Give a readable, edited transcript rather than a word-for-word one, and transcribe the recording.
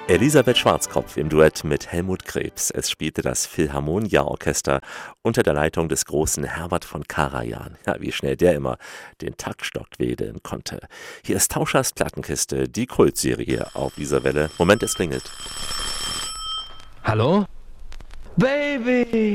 Elisabeth Schwarzkopf im Duett mit Helmut Krebs. Es spielte das Philharmonia-Orchester unter der Leitung des großen Herbert von Karajan. Ja, wie schnell der immer den Taktstock wedeln konnte. Hier ist Tauschers Plattenkiste, die Kultserie auf dieser Welle. Moment, es klingelt. Hallo? Baby!